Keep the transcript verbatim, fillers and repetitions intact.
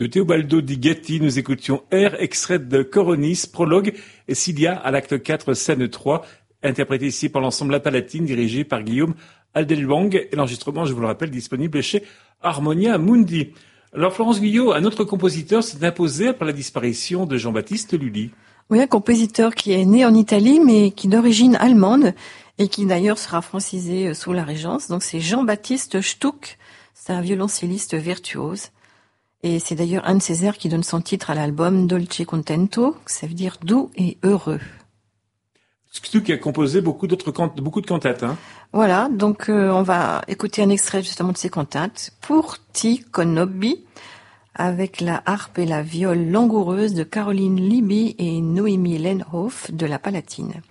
De Teobaldo di Gatti, nous écoutions Air, extrait de Coronis, prologue, et Cilia à l'acte quatre, scène trois, interprété ici par l'ensemble La Palatine, dirigé par Guillaume Aldelwang, et l'enregistrement, je vous le rappelle, disponible chez Harmonia Mundi. Alors Florence Guyot, un autre compositeur s'est imposé après la disparition de Jean-Baptiste Lully. Oui, un compositeur qui est né en Italie, mais qui est d'origine allemande, et qui d'ailleurs sera francisé sous la Régence. Donc c'est Jean-Baptiste Stuck, c'est un violoncelliste virtuose. Et c'est d'ailleurs un de ses airs qui donne son titre à l'album Dolce Contento, ça veut dire doux et heureux. Stuck a composé beaucoup d'autres can- beaucoup de cantates. Hein. Voilà, donc euh, on va écouter un extrait justement de ses cantates, Pour ti conobbi, avec la harpe et la viole langoureuse de Caroline Libby et Noémie Lenhoff de La Palatine.